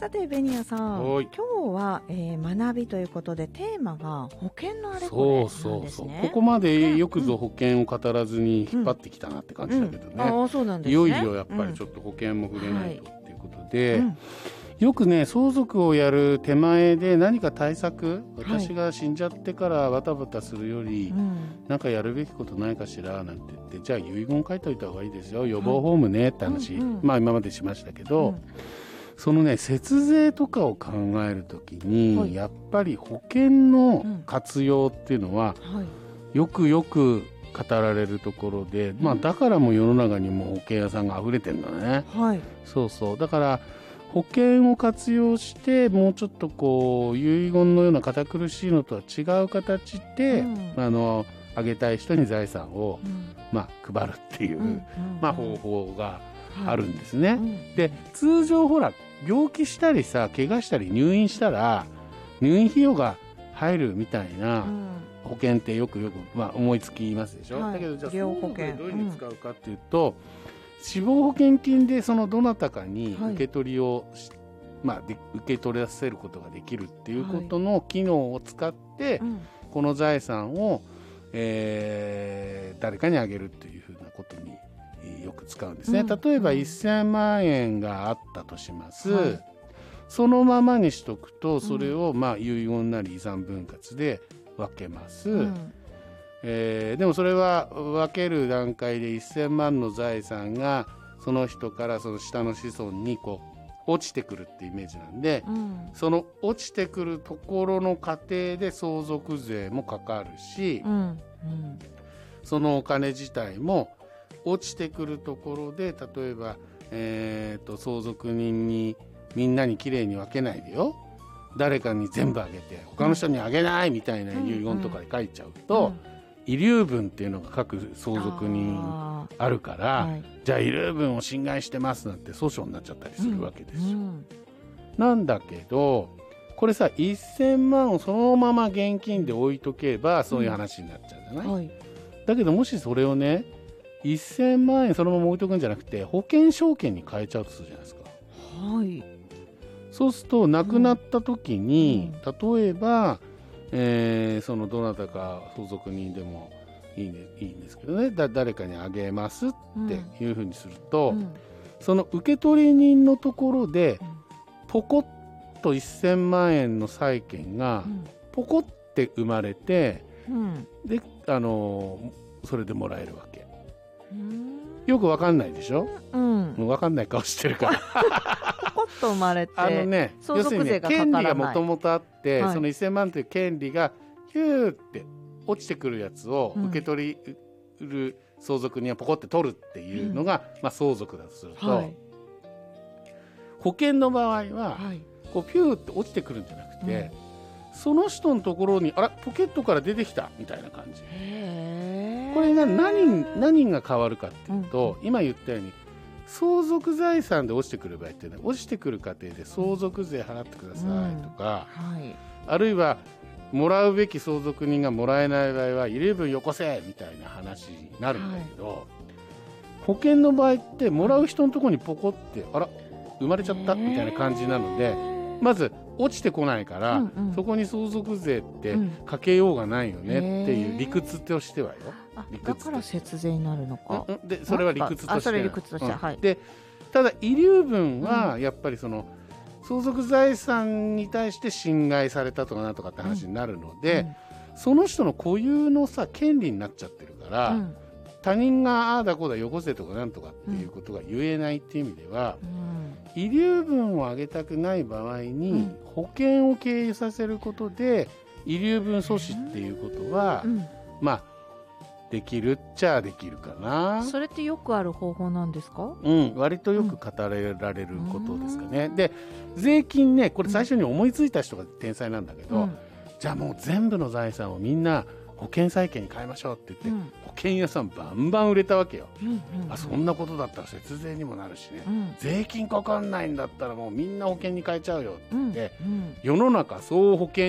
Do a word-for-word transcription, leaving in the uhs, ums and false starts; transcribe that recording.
さてベニヤさん、 はい今日は、えー学びということでテーマが保険のあれこれなんですね。 そうそうそう。ここまでよくぞ保険を語らずに引っ張ってきたなって感じだけどね。 うん、ああそうなんですね。 いよいよやっぱりちょっと保険も触れないとっていうことで、 うんよくね相続をやる手前で何か対策、 はい私が死んじゃってからバタバタするより、 うんなんかやるべきことないかしらなんて言って、じゃあ遺言書いといた方がいいですよ、予防ホームねって話、 うんうんまあ今までしましたけど、 うんそのね節税とかを考えるときに、 はいやっぱり保険の活用っていうのは、 はいよくよく語られるところで、まあだからもう世の中にも保険屋さんが溢れてるんだね。 はいそうそう。だから保険を活用してもうちょっとこう遺言のような堅苦しいのとは違う形で、 うんあのあげたい人に財産を、 うんまあ、配るっていう、 うんうんまあ、方法がはいあるんですね。 うんで通常ほら病気したりさ怪我したり入院したら入院費用が入るみたいなうん保険ってよくよく、まあ、思いつきますでしょ、 はいだけどじゃあ医療保険相続でどういうふうに使うかっていうと、死亡保険金でそのどなたかにはい受け取りをし、まあ、で受け取らせることができるっていうことの機能を使って、 うんこの財産を、えー誰かにあげるというふうなことにえーよく使うんですね。 うん例えばうんせんまんえんがあったとします。 はいそのままにしとくとそれをまあ遺言なり遺産分割で分けます。 うんえーでもそれは分ける段階でせんまんの財産がその人からその下の子孫にこう落ちてくるってイメージなんで、 うんその落ちてくるところの過程で相続税もかかるし、 うんうんそのお金自体も落ちてくるところで例えば、えーと相続人にみんなにきれいに分けないでよ、誰かに全部あげて他の人にあげないみたいな遺言とかで書いちゃうと、遺留分っていうのが各相続人ああるから、 はいじゃあ遺留分を侵害してますなんて訴訟になっちゃったりするわけですよ。 うんなんだけどこれさせんまんをそのまま現金で置いとけばそういう話になっちゃうじゃない、 はいだけどもしそれをねせんまんえんそのまま置いとくんじゃなくて保険証券に変えちゃうとするじゃないですか。 はいそうすると亡くなった時に、例えば、えーそのどなたか相続人でもいい,、ね、いいんですけどねだ誰かにあげますっていうふうにすると、 うんその受取人のところでうんポコッとせんまんえんの債権がうんポコって生まれて、 うんであのーそれでもらえるわけ。 うんよくわかんないでしょ、 うんもうわかんない顔してるからポコッと生まれてあのね相続税がかからない要するにね権利がもともとあって、 はいそのせんまんという権利がヒューって落ちてくるやつを受け取りる相続人はポコって取るっていうのが、まあ、相続だとすると、 はい保険の場合は、 はいこうピューって落ちてくるんじゃなくて、その人のところにあらポケットから出てきたみたいな感じ。 へーこれが何何が変わるかっていうと、今言ったように相続財産で落ちてくる場合っていうのは落ちてくる過程で相続税払ってくださいとか、 はいあるいはもらうべき相続人がもらえない場合は遺留分よこせみたいな話になるんだけど、保険の場合ってもらう人のところにポコってあら生まれちゃったみたいな感じなので、まず落ちてこないから、 うんうんそこに相続税ってうんかけようがないよねっていう理屈としてはよ。 あ理屈だから節税になるのかうんうんでそれは理屈としてあそれ理屈としてうんはいでただ遺留分はやっぱりその相続財産に対して侵害されたとかなんとかって話になるので、その人の固有のさ権利になっちゃってるから、 うん他人がああだこうだよこせとかなんとかっていうことが言えないっていう意味では、 うん遺留分を上げたくない場合に、 うん保険を経由させることで遺留分阻止っていうことは、 うんまあできるっちゃできるかな。 それってよくある方法なんですか？ うん、割とよく語られることですかね。で税金ねこれ最初に思いついた人が天才なんだけど、 うんじゃあもう全部の財産をみんな保険債権に変えましょうって言って、 うん保険屋さんバンバン売れたわけよ。 うんうんあそんなことだったら節税にもなるしね、 うん税金かかんないんだったらもうみんな保険に変えちゃうよってうん言って、 うん世の中総保険